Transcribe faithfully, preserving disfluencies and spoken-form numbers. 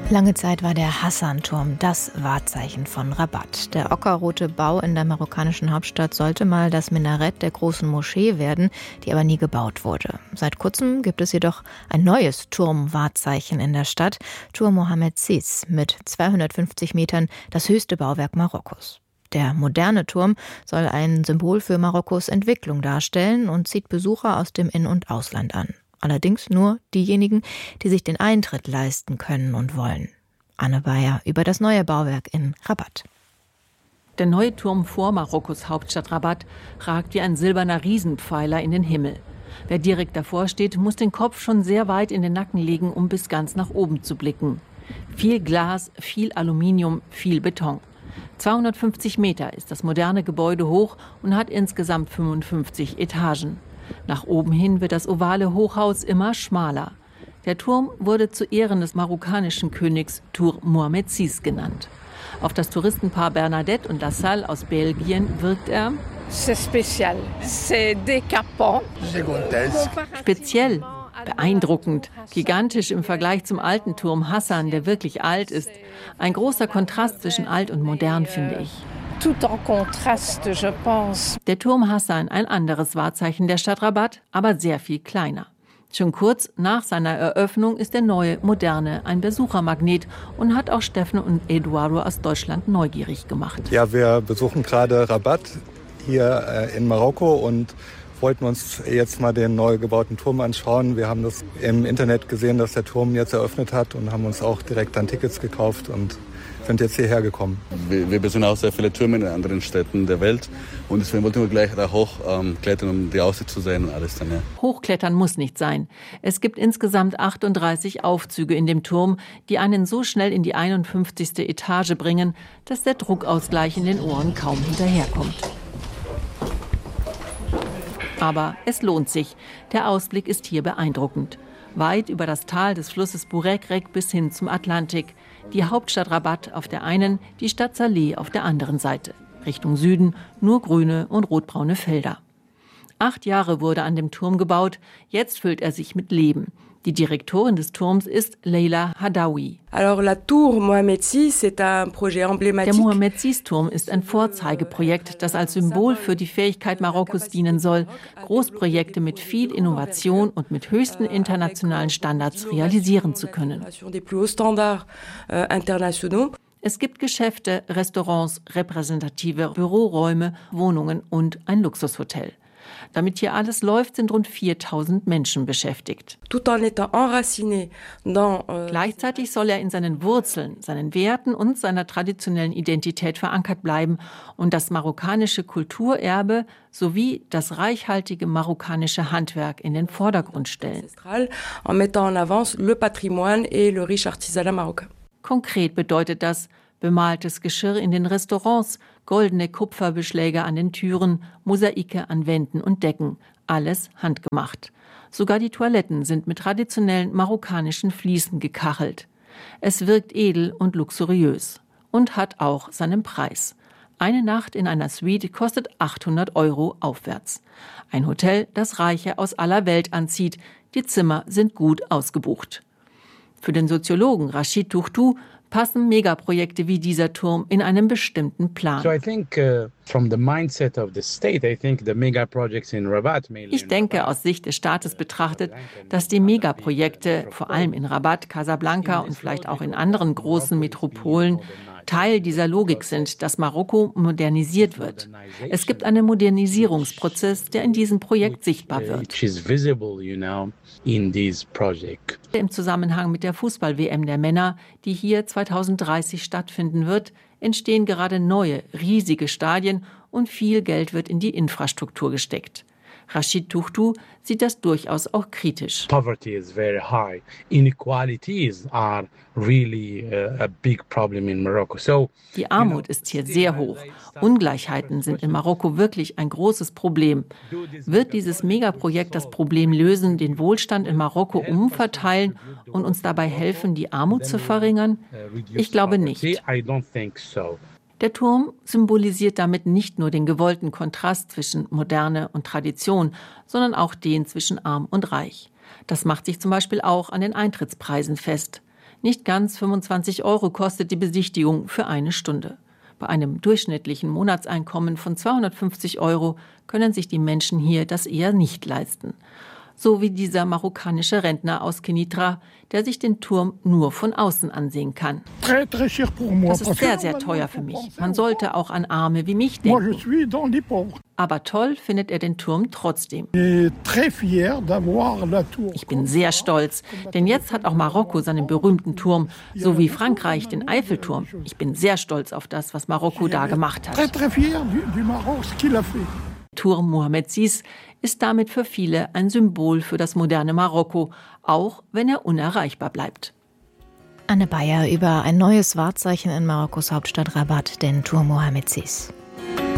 Lange Zeit war der Hassan-Turm das Wahrzeichen von Rabat. Der ockerrote Bau in der marokkanischen Hauptstadt sollte mal das Minarett der großen Moschee werden, die aber nie gebaut wurde. Seit kurzem gibt es jedoch ein neues Turmwahrzeichen in der Stadt, Tour Mohammed Sis, mit zweihundertfünfzig Metern, das höchste Bauwerk Marokkos. Der moderne Turm soll ein Symbol für Marokkos Entwicklung darstellen und zieht Besucher aus dem In- und Ausland an. Allerdings nur diejenigen, die sich den Eintritt leisten können und wollen. Anne Bayer über das neue Bauwerk in Rabat. Der neue Turm vor Marokkos Hauptstadt Rabat ragt wie ein silberner Riesenpfeiler in den Himmel. Wer direkt davor steht, muss den Kopf schon sehr weit in den Nacken legen, um bis ganz nach oben zu blicken. Viel Glas, viel Aluminium, viel Beton. zweihundertfünfzig Meter ist das moderne Gebäude hoch und hat insgesamt fünfundfünfzig Etagen. Nach oben hin wird das ovale Hochhaus immer schmaler. Der Turm wurde zu Ehren des marokkanischen Königs Tour Mohammed Sis genannt. Auf das Touristenpaar Bernadette und Lassalle aus Belgien wirkt er speziell, beeindruckend, gigantisch im Vergleich zum alten Turm Hassan, der wirklich alt ist. Ein großer Kontrast zwischen alt und modern, finde ich. Der Turm Hassan, ein anderes Wahrzeichen der Stadt Rabat, aber sehr viel kleiner. Schon kurz nach seiner Eröffnung ist der neue, moderne ein Besuchermagnet und hat auch Steffen und Eduardo aus Deutschland neugierig gemacht. Ja, wir besuchen gerade Rabat hier äh, in Marokko und wollten uns jetzt mal den neu gebauten Turm anschauen. Wir haben das im Internet gesehen, dass der Turm jetzt eröffnet hat und haben uns auch direkt dann Tickets gekauft und sind jetzt hierher gekommen. Wir, wir besuchen auch sehr viele Türme in anderen Städten der Welt und deswegen wollten wir gleich da hochklettern, um die Aussicht zu sehen und alles dann. Ja. Hochklettern muss nicht sein. Es gibt insgesamt achtunddreißig Aufzüge in dem Turm, die einen so schnell in die einundfünfzigste Etage bringen, dass der Druckausgleich in den Ohren kaum hinterherkommt. Aber es lohnt sich. Der Ausblick ist hier beeindruckend. Weit über das Tal des Flusses Bourekrek bis hin zum Atlantik. Die Hauptstadt Rabat auf der einen, die Stadt Salé auf der anderen Seite. Richtung Süden nur grüne und rotbraune Felder. Acht Jahre wurde an dem Turm gebaut, jetzt füllt er sich mit Leben. Die Direktorin des Turms ist Leila Hadaoui. Alors la Tour Mohammed Sis c'est un projet emblématique. Der Mohammed Sis-Turm ist ein Vorzeigeprojekt, das als Symbol für die Fähigkeit Marokkos dienen soll, Großprojekte mit viel Innovation und mit höchsten internationalen Standards realisieren zu können. Es gibt Geschäfte, Restaurants, repräsentative Büroräume, Wohnungen und ein Luxushotel. Damit hier alles läuft, sind rund viertausend Menschen beschäftigt. Gleichzeitig soll er in seinen Wurzeln, seinen Werten und seiner traditionellen Identität verankert bleiben und das marokkanische Kulturerbe sowie das reichhaltige marokkanische Handwerk in den Vordergrund stellen. Konkret bedeutet das bemaltes Geschirr in den Restaurants, goldene Kupferbeschläge an den Türen, Mosaike an Wänden und Decken. Alles handgemacht. Sogar die Toiletten sind mit traditionellen marokkanischen Fliesen gekachelt. Es wirkt edel und luxuriös und hat auch seinen Preis. Eine Nacht in einer Suite kostet achthundert Euro aufwärts. Ein Hotel, das Reiche aus aller Welt anzieht. Die Zimmer sind gut ausgebucht. Für den Soziologen Rachid Touchtou passen Megaprojekte wie dieser Turm in einem bestimmten Plan. Ich denke, aus Sicht des Staates betrachtet, dass die Megaprojekte, vor allem in Rabat, Casablanca und vielleicht auch in anderen großen Metropolen, Teil dieser Logik sind, dass Marokko modernisiert wird. Es gibt einen Modernisierungsprozess, der in diesem Projekt sichtbar wird. Im Zusammenhang mit der Fußball-W M der Männer, die hier zweitausenddreißig stattfinden wird, entstehen gerade neue, riesige Stadien und viel Geld wird in die Infrastruktur gesteckt. Rachid Touchtou sieht das durchaus auch kritisch. Poverty is very high. Inequalities are really a big problem in Morocco. So, die Armut ist hier sehr hoch. Ungleichheiten sind in Marokko wirklich ein großes Problem. Wird dieses Megaprojekt das Problem lösen, den Wohlstand in Marokko umverteilen und uns dabei helfen, die Armut zu verringern? Ich glaube nicht. Der Turm symbolisiert damit nicht nur den gewollten Kontrast zwischen Moderne und Tradition, sondern auch den zwischen Arm und Reich. Das macht sich zum Beispiel auch an den Eintrittspreisen fest. Nicht ganz fünfundzwanzig Euro kostet die Besichtigung für eine Stunde. Bei einem durchschnittlichen Monatseinkommen von zweihundertfünfzig Euro können sich die Menschen hier das eher nicht leisten. So wie dieser marokkanische Rentner aus Kenitra, der sich den Turm nur von außen ansehen kann. Das ist sehr, sehr teuer für mich. Man sollte auch an Arme wie mich denken. Aber toll findet er den Turm trotzdem. Ich bin sehr stolz, denn jetzt hat auch Marokko seinen berühmten Turm, so wie Frankreich den Eiffelturm. Ich bin sehr stolz auf das, was Marokko da gemacht hat. Turm Mohammed Sis ist damit für viele ein Symbol für das moderne Marokko, auch wenn er unerreichbar bleibt. Anne Bayer über ein neues Wahrzeichen in Marokkos Hauptstadt Rabat, den Turm Mohammed Sis.